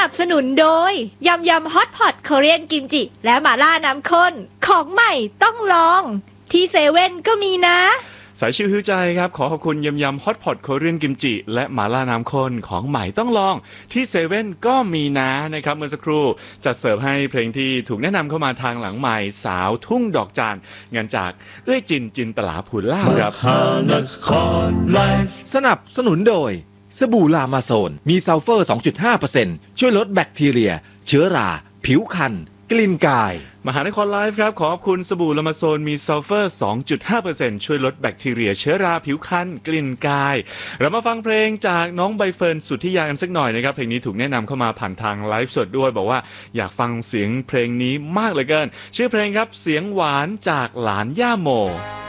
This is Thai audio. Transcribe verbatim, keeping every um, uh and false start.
บสนุนโดยยำยำฮอตพอตเกาหลีกิมจิและหม่าล่าน้ำข้นของใหม่ต้องลองที่เซเว่นก็มีนะสายชิวหิวใจครับขอขอบคุณยำยำฮอตพอตเกาหลีกิมจิและหม่าล่าน้ำข้นของใหม่ต้องลองที่เซเว่นก็มีนะนะครับเมื่อสักครู่จัดเสิร์ฟให้เพลงที่ถูกแนะนำเข้ามาทางหลังใหม่สาวทุ่งดอกจานงานจากเอ้ยจินจินตลาภูลาภครับสนับสนุนโดยสบู่ลามาโซนมีซัลเฟอร์ สองจุดห้าเปอร์เซ็นต์ ช่วยลดแบคทีเรียเชื้อราผิวคันกลิ่นกายมหานครไลฟ์ครับขอบคุณสบู่ลามาโซนมีซัลเฟอร์ สองจุดห้าเปอร์เซ็นต์ ช่วยลดแบคทีเรียเชื้อราผิวคันกลิ่นกายเรามาฟังเพลงจากน้องใบเฟิร์นสุทธิยากันสักหน่อยนะครับเพลงนี้ถูกแนะนำเข้ามาผ่านทางไลฟ์สดด้วยบอกว่าอยากฟังเสียงเพลงนี้มากเหลือเกินชื่อเพลงครับเสียงหวานจากหลานย่าโม